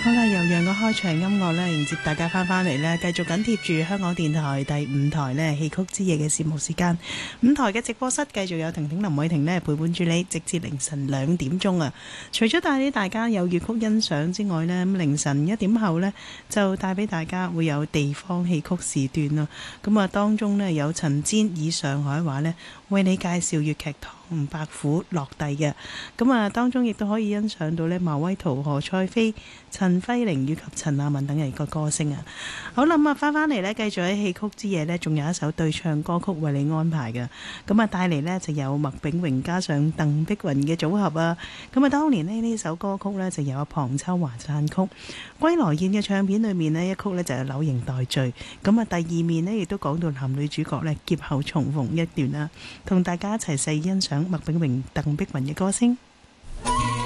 好啦，由讓個開場音樂咧迎接大家翻嚟咧，繼續緊貼住香港電台第5台咧戲曲之夜嘅節目時間。5台嘅直播室繼續有婷婷林偉婷咧陪伴住你，直至凌晨2點鐘啊！除咗帶俾大家有粵曲欣賞之外呢，咁凌晨1點後呢，就帶俾大家會有地方戲曲時段咯。咁啊，當中呢，有陳煎以上海話呢，為你介紹粵劇唐伯虎落第嘅。咁啊，當中亦都可以欣賞到呢茅威圖、何賽飛、陳輝玲以及陳亞文等人嘅歌聲啊！好啦，咁啊翻嚟呢，繼續喺戲曲之夜呢，仲有一首對唱歌曲為你安排嘅。咁啊，帶嚟呢就有麥炳榮加上鄧碧雲嘅組合啊！咁啊，當年呢首歌曲呢，就有龐秋華讚曲，歸來燕嘅唱片裏面呢，一曲呢就係柳營待續。咁啊，第二面呢，亦都講到男女主角呢劫後重逢一段啦，同大家一齊細欣賞麥炳榮、鄧碧雲嘅歌聲。